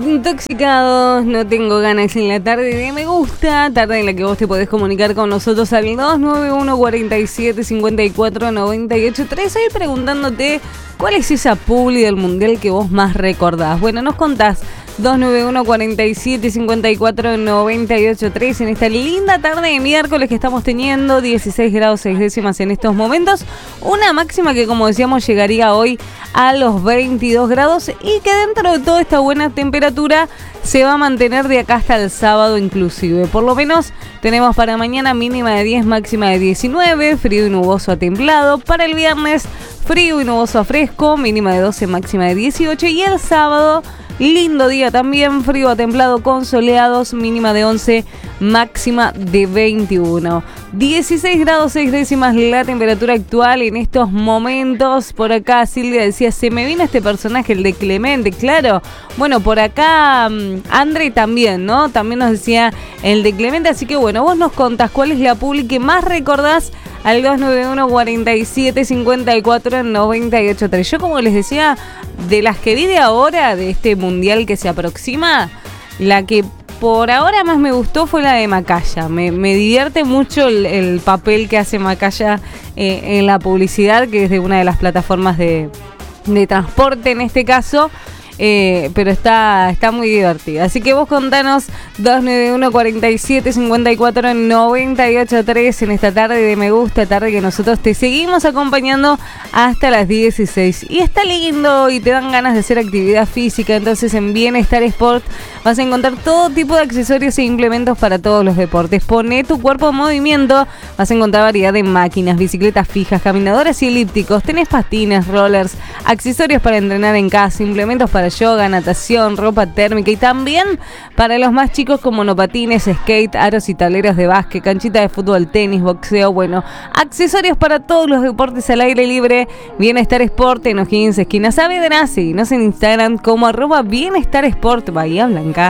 Intoxicados, no tengo ganas en la tarde de Me Gusta, tarde en la que vos te podés comunicar con nosotros al 291 47 54 98 3. Hoy preguntándote cuál es esa publi del mundial que vos más recordás. Bueno, nos contás 291 47 54 98 3 en esta linda tarde de miércoles que estamos teniendo, 16 grados 6 décimas en estos momentos, una máxima que, como decíamos, llegaría hoy a los 22 grados y que dentro de toda esta buena temperatura se va a mantener de acá hasta el sábado inclusive. Por lo menos tenemos para mañana mínima de 10, máxima de 19, frío y nuboso a templado. Para el viernes, frío y nuboso a fresco, mínima de 12, máxima de 18. Y el sábado, lindo día también, frío a templado con soleados, mínima de 11, máxima de 21. 16 grados 6 décimas la temperatura actual en estos momentos. Por acá Silvia decía, se me vino este personaje, el de Clemente, claro. Bueno, por acá André también, ¿no? También nos decía el de Clemente, así que bueno, vos nos contás cuál es la publi que más recordás al 291 47 54 98 3. Yo, como les decía, de las que vi de ahora, de este mundial que se aproxima, la que por ahora más me gustó fue la de Macaya. Me divierte mucho el papel que hace Macaya en la publicidad, que es de una de las plataformas de transporte en este caso. Pero está muy divertida. Así que vos contanos 291 47 54 98 3 en esta tarde de Me Gusta, tarde que nosotros te seguimos acompañando hasta las 16. Y está lindo y te dan ganas de hacer actividad física. Entonces en Bienestar Sport vas a encontrar todo tipo de accesorios e implementos para todos los deportes. Poné tu cuerpo en movimiento. Vas a encontrar variedad de máquinas, bicicletas fijas, caminadoras y elípticos. Tenés patines, rollers, accesorios para entrenar en casa, implementos para yoga, natación, ropa térmica y también para los más chicos como monopatines, skate, aros y tableros de básquet, canchita de fútbol, tenis, boxeo, bueno, accesorios para todos los deportes al aire libre. Bienestar Sport en O'Higgins, esquina Saavedra. Síguenos en Instagram como @Bienestar Sport Bahía Blanca.